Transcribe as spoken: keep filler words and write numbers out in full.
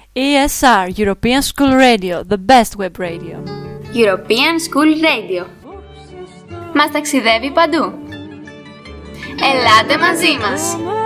E S R, European School Radio, the best web radio. European School Radio. Μας ταξιδεύει παντού. Ελάτε μαζί μας!